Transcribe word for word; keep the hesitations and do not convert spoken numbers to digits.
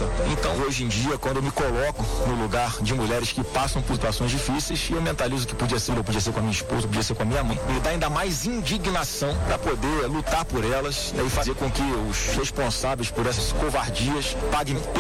volta. Então, hoje em dia, quando eu me coloco no lugar de mulheres que passam por situações difíceis, eu mentalizo que podia ser, eu podia ser com a minha esposa, podia ser com a minha mãe. Me dá ainda mais indignação para poder lutar por elas, né, e fazer com que os responsáveis por essas covardias paguem